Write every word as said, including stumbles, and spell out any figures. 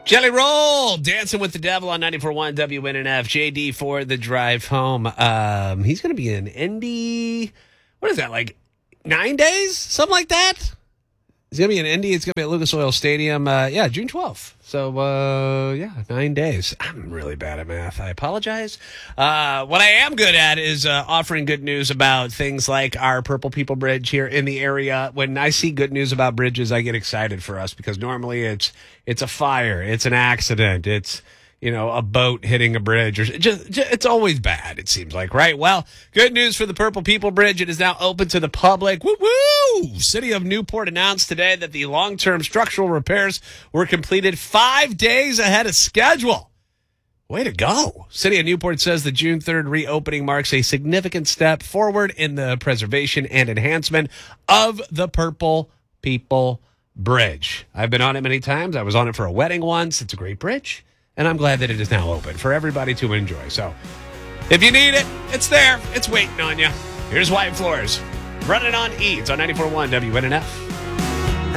Jelly Roll, Dancing with the Devil on ninety-four point one W N N F. J D for the drive home. Um, he's going to be in Indy. What is that, like nine days? Something like that? He's going to be in Indy. It's going to be at Lucas Oil Stadium. Uh, yeah, June twelfth. So, uh, yeah, nine days. I'm really bad at math. I apologize. Uh, what I am good at is uh, offering good news about things like our Purple People Bridge here in the area. When I see good news about bridges, I get excited for us because normally it's it's a fire, it's an accident, it's, you know, a boat hitting a bridge. Or just, just it's always bad, it seems like, right? Well, good news for the Purple People Bridge. It is now open to the public. Woo-woo! City of Newport announced today that the long-term structural repairs were completed five days ahead of schedule. Way to go. City of Newport says the June third reopening marks a significant step forward in the preservation and enhancement of the Purple People Bridge. I've been on it many times. I was on it for a wedding once. It's a great bridge. And I'm glad that it is now open for everybody to enjoy. So if you need it, it's there. It's waiting on you. Here's White Floors. Running on E. It's on ninety-four point one W N N F.